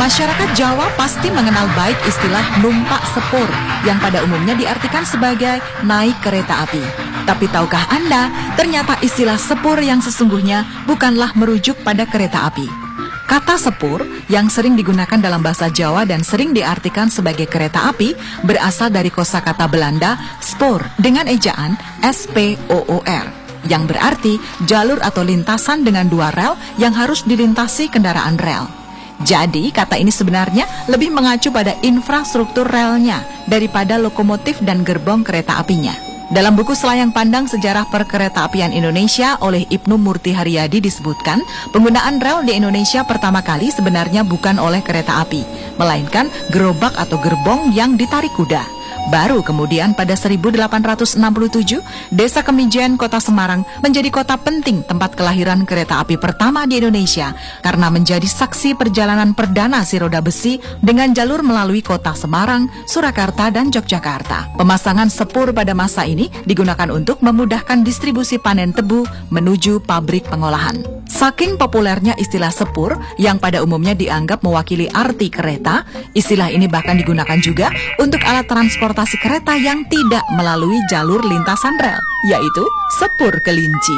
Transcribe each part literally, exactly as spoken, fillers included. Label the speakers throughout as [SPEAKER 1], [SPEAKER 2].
[SPEAKER 1] Masyarakat Jawa pasti mengenal baik istilah numpak sepur yang pada umumnya diartikan sebagai naik kereta api. Tapi tahukah Anda, ternyata istilah sepur yang sesungguhnya bukanlah merujuk pada kereta api. Kata sepur yang sering digunakan dalam bahasa Jawa dan sering diartikan sebagai kereta api berasal dari kosakata Belanda spoor dengan ejaan S P O O R yang berarti jalur atau lintasan dengan dua rel yang harus dilintasi kendaraan rel. Jadi kata ini sebenarnya lebih mengacu pada infrastruktur relnya daripada lokomotif dan gerbong kereta apinya. Dalam buku Selayang Pandang Sejarah Perkeretaapian Indonesia oleh Ibnu Murti Haryadi disebutkan, penggunaan rel di Indonesia pertama kali sebenarnya bukan oleh kereta api, melainkan gerobak atau gerbong yang ditarik kuda. Baru kemudian pada seribu delapan ratus enam puluh tujuh, Desa Kemijen, Kota Semarang menjadi kota penting tempat kelahiran kereta api pertama di Indonesia karena menjadi saksi perjalanan perdana si roda besi dengan jalur melalui Kota Semarang, Surakarta, dan Yogyakarta. Pemasangan sepur pada masa ini digunakan untuk memudahkan distribusi panen tebu menuju pabrik pengolahan. Saking populernya istilah sepur yang pada umumnya dianggap mewakili arti kereta, istilah ini bahkan digunakan juga untuk alat transportasi kereta yang tidak melalui jalur lintasan rel, yaitu sepur kelinci.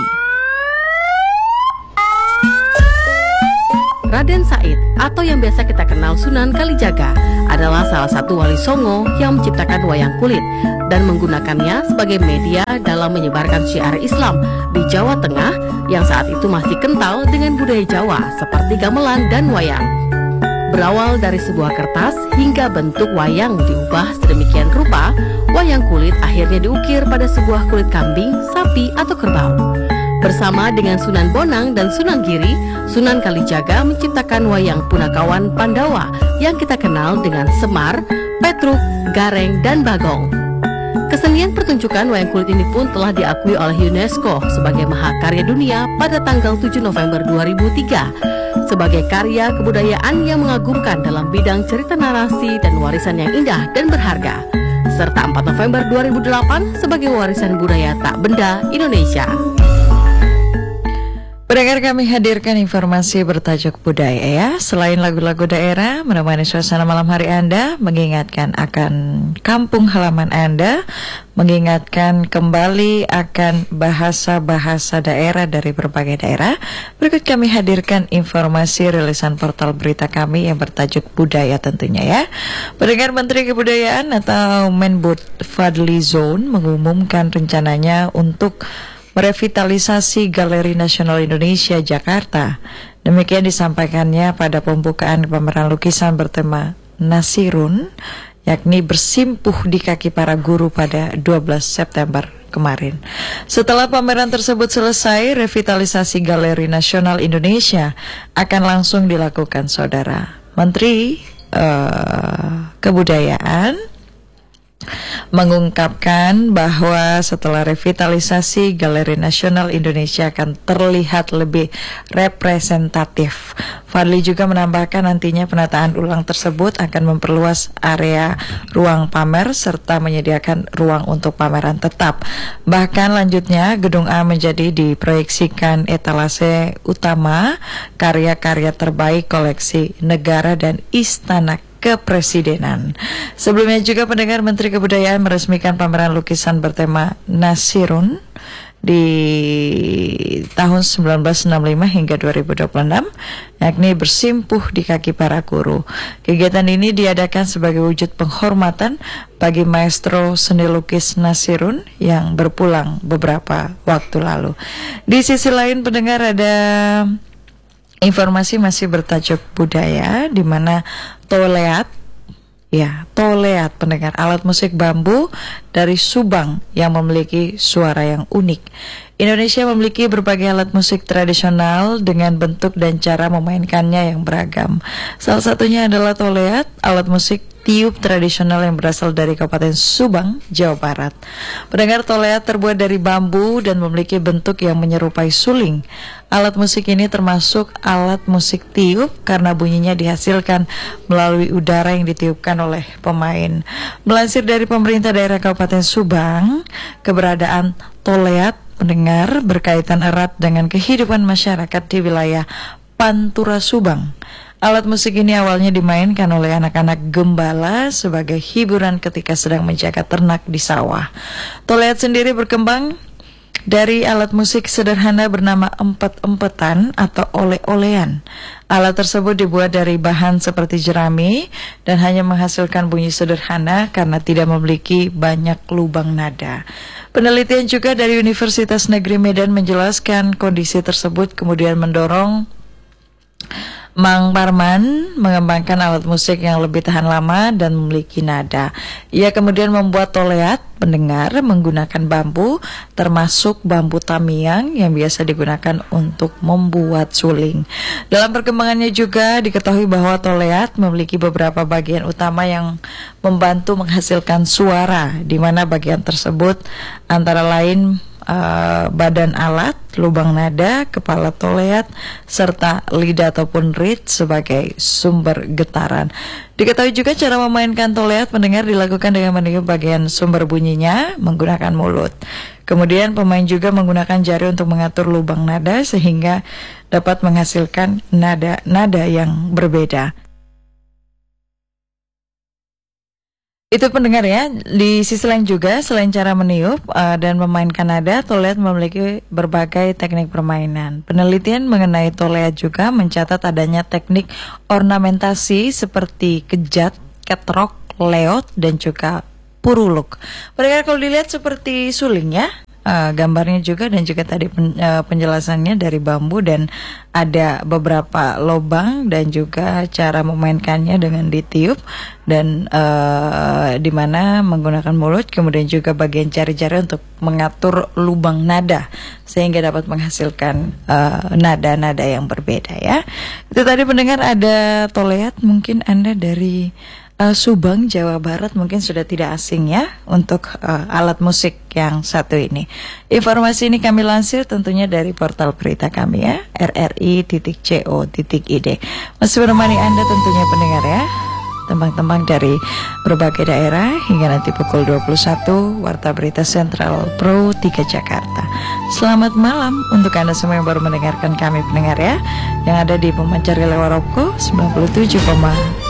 [SPEAKER 2] Raden Said atau yang biasa kita kenal Sunan Kalijaga adalah salah satu wali Songo yang menciptakan wayang kulit dan menggunakannya sebagai media dalam menyebarkan syiar Islam di Jawa Tengah yang saat itu masih kental dengan budaya Jawa seperti gamelan dan wayang. Berawal dari sebuah kertas hingga bentuk wayang diubah sedemikian rupa, wayang kulit akhirnya diukir pada sebuah kulit kambing, sapi, atau kerbau. Bersama dengan Sunan Bonang dan Sunan Giri, Sunan Kalijaga menciptakan wayang Punakawan Pandawa yang kita kenal dengan Semar, Petruk, Gareng, dan Bagong. Kesenian pertunjukan wayang kulit ini pun telah diakui oleh UNESCO sebagai Mahakarya Dunia pada tanggal tujuh November dua ribu tiga sebagai karya kebudayaan yang mengagumkan dalam bidang cerita narasi dan warisan yang indah dan berharga, serta empat November dua ribu delapan sebagai warisan budaya tak benda Indonesia.
[SPEAKER 3] Pendengar, kami hadirkan informasi bertajuk budaya ya. Selain lagu-lagu daerah menemani suasana malam hari Anda, mengingatkan akan kampung halaman Anda, mengingatkan kembali akan bahasa-bahasa daerah dari berbagai daerah. Berikut kami hadirkan informasi rilisan portal berita kami yang bertajuk budaya tentunya ya. Pendengar, Menteri Kebudayaan atau Menbud Fadli Zon mengumumkan rencananya untuk merevitalisasi Galeri Nasional Indonesia Jakarta. Demikian disampaikannya pada pembukaan pameran lukisan bertema Nasirun, yakni bersimpuh di kaki para guru pada dua belas September kemarin. Setelah pameran tersebut selesai, revitalisasi Galeri Nasional Indonesia akan langsung dilakukan, Saudara. Menteri uh, Kebudayaan mengungkapkan bahwa setelah revitalisasi, Galeri Nasional Indonesia akan terlihat lebih representatif. Fadli juga menambahkan nantinya penataan ulang tersebut akan memperluas area ruang pamer serta menyediakan ruang untuk pameran tetap. Bahkan lanjutnya, Gedung A menjadi diproyeksikan etalase utama karya-karya terbaik koleksi negara dan istana kepresidenan. Sebelumnya juga pendengar, Menteri Kebudayaan meresmikan pameran lukisan bertema Nasirun di tahun seribu sembilan ratus enam puluh lima hingga dua ribu dua puluh enam, yakni bersimpuh di kaki para guru. Kegiatan ini diadakan sebagai wujud penghormatan bagi maestro seni lukis Nasirun yang berpulang beberapa waktu lalu. Di sisi lain, pendengar, ada informasi masih bertajuk budaya, di mana toleat, ya toleat pendengar, alat musik bambu dari Subang yang memiliki suara yang unik. Indonesia memiliki berbagai alat musik tradisional dengan bentuk dan cara memainkannya yang beragam. Salah satunya adalah toleat, alat musik tiup tradisional yang berasal dari Kabupaten Subang, Jawa Barat. Pendengar, toleat terbuat dari bambu dan memiliki bentuk yang menyerupai suling. Alat musik ini termasuk alat musik tiup karena bunyinya dihasilkan melalui udara yang ditiupkan oleh pemain. Melansir dari pemerintah daerah Kabupaten Subang, keberadaan toleat, pendengar, berkaitan erat dengan kehidupan masyarakat di wilayah Pantura Subang. Alat musik ini awalnya dimainkan oleh anak-anak gembala sebagai hiburan ketika sedang menjaga ternak di sawah. Toleat sendiri berkembang dari alat musik sederhana bernama empet-empetan atau ole-olean. Alat tersebut dibuat dari bahan seperti jerami dan hanya menghasilkan bunyi sederhana karena tidak memiliki banyak lubang nada. Penelitian juga dari Universitas Negeri Medan menjelaskan kondisi tersebut kemudian mendorong Mang Parman mengembangkan alat musik yang lebih tahan lama dan memiliki nada. Ia kemudian membuat toleat pendengar menggunakan bambu, termasuk bambu tamiang yang biasa digunakan untuk membuat suling. Dalam perkembangannya juga diketahui bahwa toleat memiliki beberapa bagian utama yang membantu menghasilkan suara, di mana bagian tersebut antara lain Uh, badan alat, lubang nada, kepala toleat, serta lidah ataupun reed sebagai sumber getaran. Diketahui juga cara memainkan toleat pendengar dilakukan dengan meniup bagian sumber bunyinya menggunakan mulut. Kemudian pemain juga menggunakan jari untuk mengatur lubang nada sehingga dapat menghasilkan nada-nada yang berbeda. Itu pendengar ya. Di sisi lain juga selain cara meniup uh, dan memainkan nada, toleat memiliki berbagai teknik permainan. Penelitian mengenai toleat juga mencatat adanya teknik ornamentasi seperti kejat, ketrok, leot, dan juga puruluk. Pendengar, kalau dilihat seperti suling ya, uh, gambarnya juga dan juga tadi pen, uh, penjelasannya dari bambu dan ada beberapa lubang dan juga cara memainkannya dengan ditiup dan uh, di mana menggunakan mulut, kemudian juga bagian jari-jari untuk mengatur lubang nada sehingga dapat menghasilkan uh, nada-nada yang berbeda ya. Itu tadi pendengar ada toleat, mungkin Anda dari Uh, Subang, Jawa Barat mungkin sudah tidak asing ya untuk uh, alat musik yang satu ini. Informasi ini kami lansir tentunya dari portal berita kami ya, r r i titik co titik i d. Masih menemani Anda tentunya pendengar ya, tembang-tembang dari berbagai daerah hingga nanti pukul dua puluh satu Warta Berita Sentral Pro tiga Jakarta. Selamat malam untuk Anda semua yang baru mendengarkan kami pendengar ya, yang ada di pemancar Lewaroko sembilan puluh tujuh koma